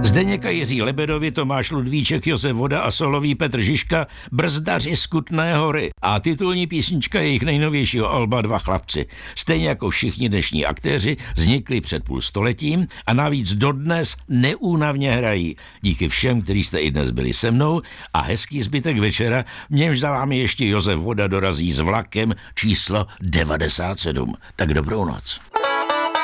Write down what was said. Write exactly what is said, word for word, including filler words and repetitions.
Zdeněka Jiří Lebedovi, Tomáš Ludvíček, Josef Voda a solový Petr Žižka, brzdaři z Kutné Hory. A titulní písnička jejich nejnovějšího alba Dva chlapci. Stejně jako všichni dnešní aktéři vznikli před půl stoletím a navíc dodnes neúnavně hrají. Díky všem, kteří jste i dnes byli se mnou, a hezký zbytek večera, v němž za vámi ještě Josef Voda dorazí s vlakem číslo devadesát sedm. Tak dobrou noc.